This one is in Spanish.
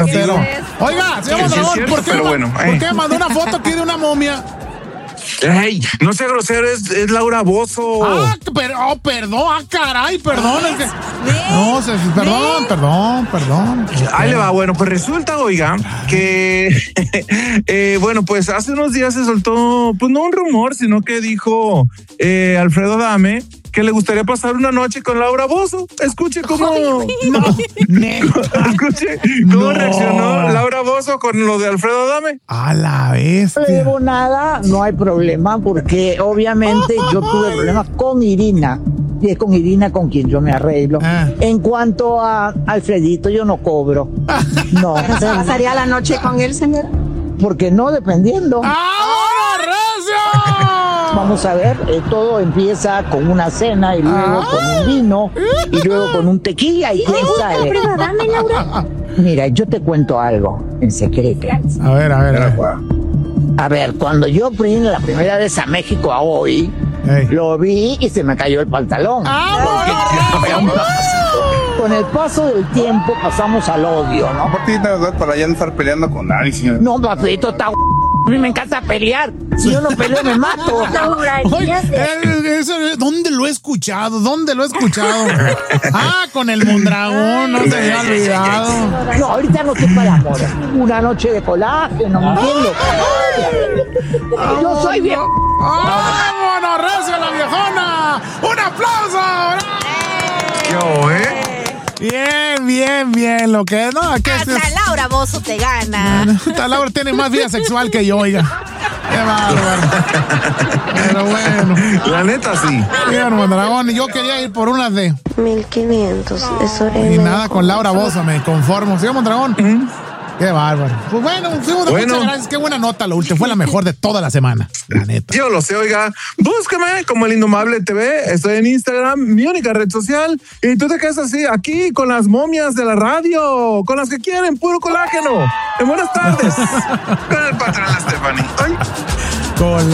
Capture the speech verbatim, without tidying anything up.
ratotero. Oiga, señor Mondragón, cierto, ¿por qué, pero ma- bueno, ¿por eh. qué mandó una foto aquí de una momia? Ey, no sea grosero, es, es Laura Bozzo. Ah, pero, oh, perdón, ah, caray, perdón. Es que, no, se, perdón, perdón, perdón. Ahí le va, bueno, pues resulta, oiga, que, eh, bueno, pues hace unos días se soltó, pues no un rumor, sino que dijo eh, Alfredo Adame que le gustaría pasar una noche con Laura Bozzo. Escuche cómo, No, neta. escuche cómo No. reaccionó Laura Bozzo con lo de Alfredo Adame. A la No le bestia. debo nada, no hay problema, porque obviamente yo tuve problemas con Irina, y es con Irina con quien yo me arreglo. Ah. En cuanto a Alfredito, yo no cobro. No, ¿Se pasaría la noche con él, señora? porque no, dependiendo. ¡Ahora, recio! Vamos a ver, eh, todo empieza con una cena y luego Ah. con un vino y luego con un tequila y quién sabe. Prueba, dame, Laura. Mira, yo te cuento algo en secreto. A ver, a ver, a ver. A ver, cuando yo vine la primera vez a México a hoy, Ey. lo vi y se me cayó el pantalón. ¡Vámonos! Con el paso del tiempo pasamos al odio, ¿no? Por ti, la verdad, para ya no estar peleando con nadie, señor. No, papito, está a mí me encanta pelear. Si yo no peleo, me mato. Laura, Oye, ya sé. eh, eso, ¿dónde lo he escuchado? ¿Dónde lo he escuchado? Ah, con el Mondragón, no se me había olvidado. No, ahorita no estoy para amor. Una noche de colágeno, ¿me entiendes? Yo soy bien. ¡Vámonos, recio, la viejona! ¡Un aplauso! Yo, ¿eh? Bien, bien, bien. Lo que es, no, que es, Hasta es- Laura Bozzo te gana. Esta Laura tiene más vida sexual que yo, oiga. Qué bárbaro. Pero bueno. La neta, sí. Bien, Mondragón, y yo quería ir por unas de... mil quinientos, eso era. Y nada, con Laura Bozzo me conformo. ¿Sí, Mondragón? Qué bárbaro. Pues bueno, sí, Bueno. muchas gracias. Qué buena nota, la última. Fue la mejor de toda la semana. La neta. Yo lo sé, oiga. Búscame como El Indomable T V. Estoy en Instagram, mi única red social. Y tú te quedas así, aquí con las momias de la radio, con las que quieren, puro colágeno. En buenas tardes. Con el patrón Stephanie. Ay. Con